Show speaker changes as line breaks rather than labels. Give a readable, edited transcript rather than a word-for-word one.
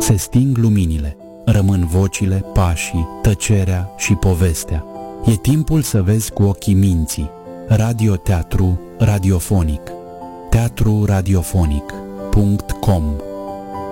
Se sting luminile, rămân vocile, pașii, tăcerea și povestea. E timpul să vezi cu ochii minții. Radioteatru radiofonic. teatruradiofonic.com